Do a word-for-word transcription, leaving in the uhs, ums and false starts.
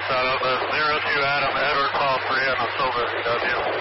Out of the zero two Adam, Edward, call three on the Silver W.